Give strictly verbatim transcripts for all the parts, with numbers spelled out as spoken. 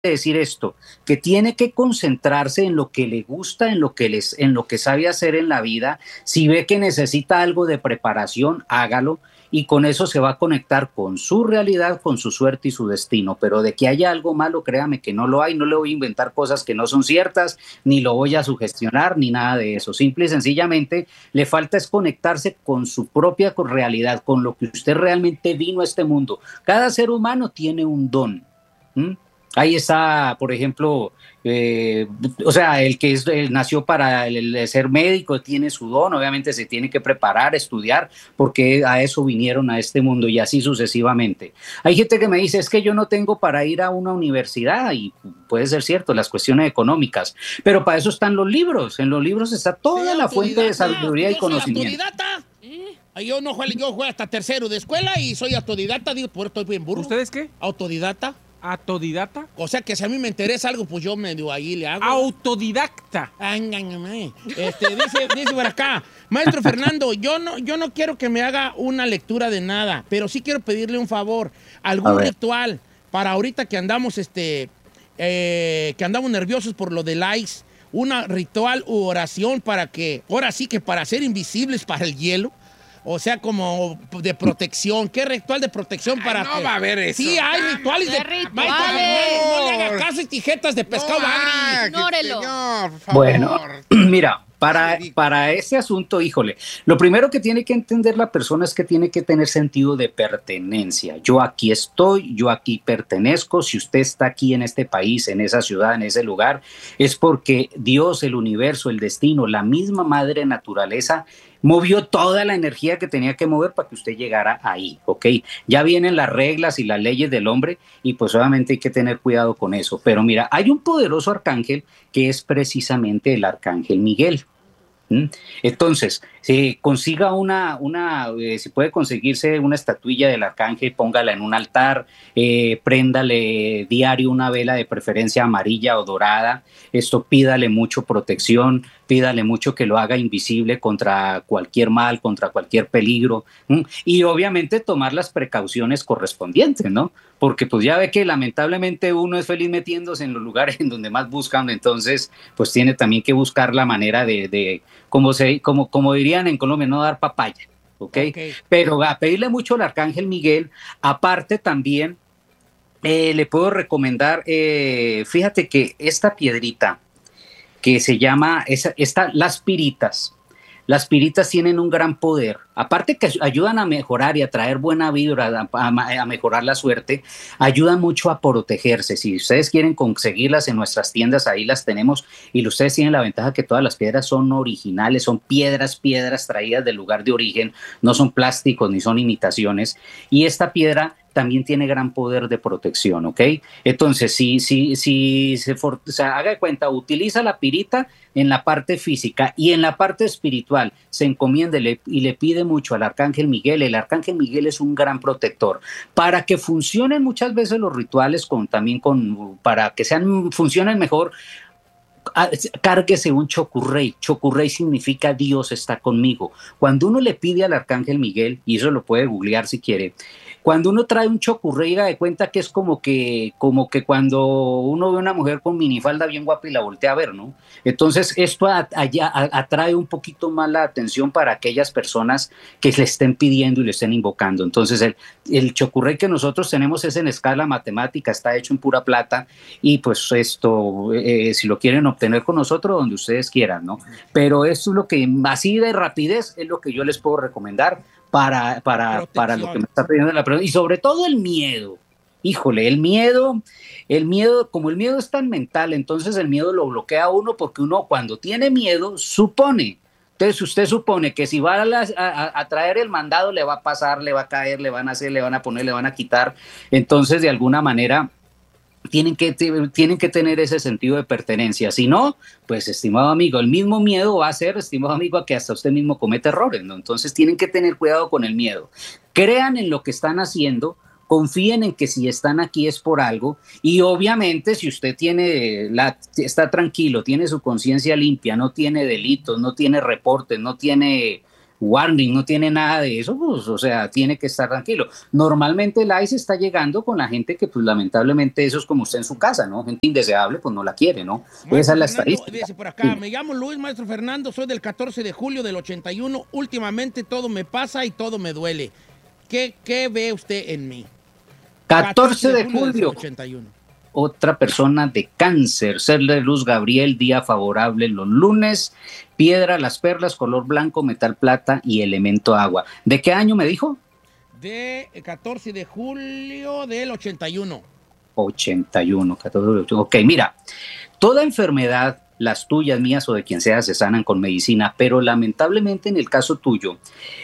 decir esto, que tiene que concentrarse en lo que le gusta, en lo que les, en lo que sabe hacer en la vida. Si ve que necesita algo de preparación, hágalo, y con eso se va a conectar con su realidad, con su suerte y su destino. Pero de que haya algo malo, créame que no lo hay. No le voy a inventar cosas que no son ciertas, ni lo voy a sugestionar, ni nada de eso. Simple y sencillamente le falta es conectarse con su propia realidad, con lo que usted realmente vino a este mundo. Cada ser humano tiene un don. ¿Mm? Ahí está, por ejemplo, eh, o sea, el que es, el nació para el, el ser médico tiene su don, obviamente se tiene que preparar, estudiar, porque a eso vinieron a este mundo, y así sucesivamente. Hay gente que me dice, es que yo no tengo para ir a una universidad, y puede ser cierto, las cuestiones económicas, pero para eso están los libros. En los libros está toda sí, la fuente de sabiduría yo y conocimiento. Soy autodidata. ¿Eh? Yo no juego, yo juego hasta tercero de escuela y soy autodidata, digo, por estoy bien burro. ¿Ustedes qué? Autodidata. ¿Autodidata? O sea que si a mí me interesa algo, pues yo medio ahí le hago. Autodidacta. Este, dice, dice por acá, maestro Fernando, yo no, yo no quiero que me haga una lectura de nada, pero sí quiero pedirle un favor, algún ritual para ahorita que andamos, este, eh, que andamos nerviosos por lo de likes, una ritual u oración para que, ahora sí que para ser invisibles para el hielo. O sea, como de protección. ¿Qué ritual de protección para...? Ay, no que... va a haber eso. Sí, hay rituales de... rituales? No, no, no le haga caso y tijetas de pescado no, agri. Ignórelo. Señor, por favor. Bueno, mira, para, para ese asunto, híjole, lo primero que tiene que entender la persona es que tiene que tener sentido de pertenencia. Yo aquí estoy, yo aquí pertenezco. Si usted está aquí en este país, en esa ciudad, en ese lugar, es porque Dios, el universo, el destino, la misma madre naturaleza movió toda la energía que tenía que mover para que usted llegara ahí, ¿ok? Ya vienen las reglas y las leyes del hombre y pues obviamente hay que tener cuidado con eso. Pero mira, hay un poderoso arcángel que es precisamente el arcángel Miguel. ¿Mm? Entonces, si consiga una, una eh, si puede conseguirse una estatuilla del arcángel, póngala en un altar, eh, préndale diario una vela de preferencia amarilla o dorada. Esto pídale mucho protección, pídale mucho que lo haga invisible contra cualquier mal, contra cualquier peligro. ¿Mm? Y obviamente tomar las precauciones correspondientes, ¿no? Porque pues ya ve que lamentablemente uno es feliz metiéndose en los lugares en donde más buscan, entonces pues tiene también que buscar la manera de, de como, se, como, como dirían en Colombia, no dar papaya, ¿okay? ¿ok? Pero a pedirle mucho al arcángel Miguel. Aparte también eh, le puedo recomendar, eh, fíjate que esta piedrita que se llama, esa, esta, las piritas, las piritas tienen un gran poder, aparte que ayudan a mejorar y a traer buena vibra, a, a, a mejorar la suerte, ayudan mucho a protegerse. Si ustedes quieren conseguirlas en nuestras tiendas, ahí las tenemos, y ustedes tienen la ventaja que todas las piedras son originales, son piedras, piedras traídas del lugar de origen, no son plásticos ni son imitaciones, y esta piedra también tiene gran poder de protección, ¿ok? Entonces, si, si, si se, for, o sea, haga de cuenta, utiliza la pirita en la parte física y en la parte espiritual, se encomienda y le pide mucho al arcángel Miguel. El arcángel Miguel es un gran protector. Para que funcionen muchas veces los rituales, con, también con, para que sean, funcionen mejor, cárguese un chocurrey. Chocurrey significa Dios está conmigo. Cuando uno le pide al arcángel Miguel, y eso lo puede googlear si quiere, cuando uno trae un chocurrey, da de cuenta que es como que, como que cuando uno ve a una mujer con minifalda bien guapa y la voltea a ver, ¿no? Entonces esto a, allá, a, atrae un poquito más la atención para aquellas personas que le estén pidiendo y le estén invocando. Entonces el, el chocurrey que nosotros tenemos es en escala matemática, está hecho en pura plata, y pues esto, eh, si lo quieren obtener con nosotros, donde ustedes quieran, ¿no? Pero esto es lo que, así de rapidez, es lo que yo les puedo recomendar para, para, para lo que me está pidiendo la pregunta. Y sobre todo el miedo. Híjole, el miedo, el miedo, como el miedo es tan mental, entonces el miedo lo bloquea a uno, porque uno cuando tiene miedo supone. Entonces usted supone que si va a, las, a, a traer el mandado le va a pasar, le va a caer, le van a hacer, le van a poner, le van a quitar. Entonces de alguna manera Tienen que, tienen que tener ese sentido de pertenencia. Si no, pues, estimado amigo, el mismo miedo va a ser, estimado amigo, a que hasta usted mismo comete errores, ¿no? Entonces tienen que tener cuidado con el miedo. Crean en lo que están haciendo, confíen en que si están aquí es por algo, y obviamente si usted tiene la, está tranquilo, tiene su conciencia limpia, no tiene delitos, no tiene reportes, no tiene warning, no tiene nada de eso, pues, o sea, tiene que estar tranquilo. Normalmente el ICE está llegando con la gente que, pues, lamentablemente, eso es como usted en su casa, ¿no? Gente indeseable, pues, no la quiere, ¿no? Maestro Esa es la Fernando, estadística. dice por acá, sí. Me llamo Luis, maestro Fernando, soy del catorce de julio del ochenta y uno. Últimamente todo me pasa y todo me duele. ¿Qué, qué ve usted en mí? catorce de julio. Del ochenta y uno. Otra persona de cáncer, ser de luz Gabriel, día favorable los lunes, piedra, las perlas, color blanco, metal plata y elemento agua. ¿De qué año me dijo? De catorce de julio del ochenta y uno. ochenta y uno, catorce, ok, mira, toda enfermedad, las tuyas, mías o de quien sea, se sanan con medicina, pero lamentablemente en el caso tuyo,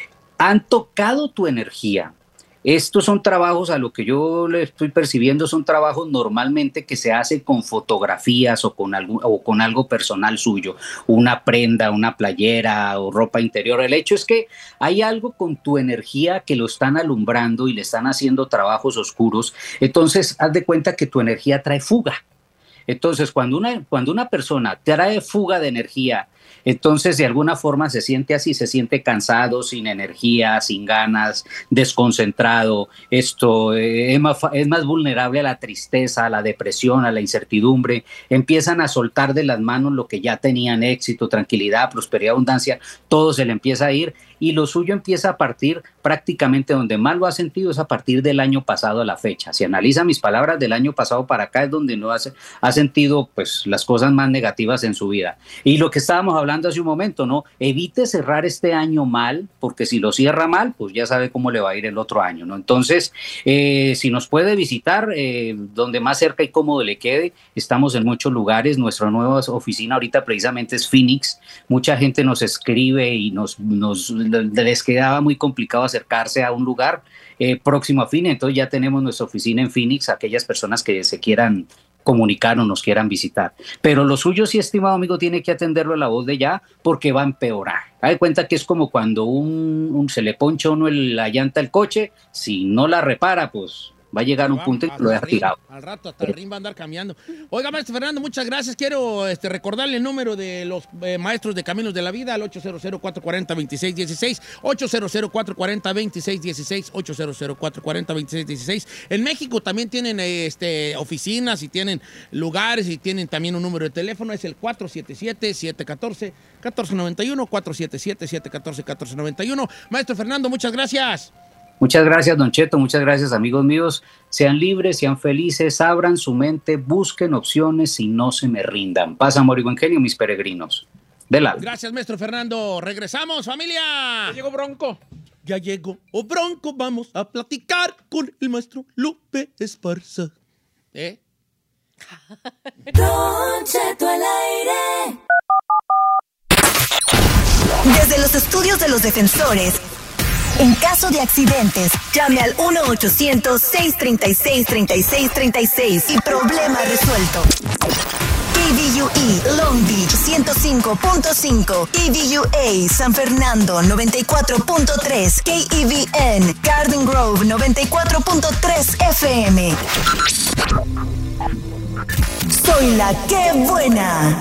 han tocado tu energía. Estos son trabajos, a lo que yo le estoy percibiendo, son trabajos normalmente que se hacen con fotografías o con, algo, o con algo personal suyo, una prenda, una playera o ropa interior. El hecho es que hay algo con tu energía que lo están alumbrando y le están haciendo trabajos oscuros. Entonces, haz de cuenta que tu energía trae fuga. Entonces, cuando una, cuando una persona trae fuga de energía, entonces de alguna forma se siente así, se siente cansado, sin energía, sin ganas, desconcentrado, esto eh, es, más, es más vulnerable a la tristeza, a la depresión, a la incertidumbre, empiezan a soltar de las manos lo que ya tenían éxito, tranquilidad, prosperidad, abundancia, todo se le empieza a ir y lo suyo empieza a partir prácticamente donde más lo ha sentido es a partir del año pasado a la fecha. Si analiza mis palabras del año pasado para acá es donde no hace, ha sentido pues las cosas más negativas en su vida. Y lo que estábamos hablando hace un momento, ¿no? Evite cerrar este año mal, porque si lo cierra mal, pues ya sabe cómo le va a ir el otro año, ¿no? Entonces, eh, si nos puede visitar, eh, donde más cerca y cómodo le quede, estamos en muchos lugares. Nuestra nueva oficina ahorita precisamente es Phoenix. Mucha gente nos escribe y nos, nos les quedaba muy complicado acercarse a un lugar eh, próximo a Phoenix, entonces ya tenemos nuestra oficina en Phoenix, aquellas personas que se quieran comunicar o nos quieran visitar. Pero lo suyo, sí, estimado amigo, tiene que atenderlo a la voz de ya, porque va a empeorar. Hay cuenta que es como cuando un, un, se le poncha a uno el, la llanta al coche, si no la repara, pues va a llegar un punto y lo deja tirado. Al rato hasta el rim va a andar cambiando. Oiga, maestro Fernando, muchas gracias. Quiero este, recordarle el número de los eh, maestros de Caminos de la Vida al ocho cero cero, cuatro cuatro cero, dos seis uno seis, ocho cero cero, cuatro cuatro cero, dos seis uno seis, ocho cero cero, cuatro cuatro cero, dos seis uno seis. En México también tienen este, oficinas y tienen lugares y tienen también un número de teléfono. Es el cuatro siete siete, siete uno cuatro, uno cuatro nueve uno, cuatro siete siete, siete uno cuatro, uno cuatro nueve uno. Maestro Fernando, muchas gracias. Muchas gracias, Don Cheto, muchas gracias, amigos míos. Sean libres, sean felices, abran su mente, busquen opciones y no se me rindan. Paz, amor y buen genio, mis peregrinos. De lado. Gracias, maestro Fernando. Regresamos, familia. Ya llegó Bronco. Ya llegó oh, Bronco. Vamos a platicar con el maestro Lupe Esparza. ¿Eh? Don Cheto al aire. Desde los estudios de los defensores, en caso de accidentes, llame al uno ochocientos, seis tres seis, tres seis tres seis y problema resuelto. K V U E Long Beach ciento cinco punto cinco, K V U A San Fernando noventa y cuatro punto tres, K E V N Garden Grove noventa y cuatro punto tres F M. Soy la que buena.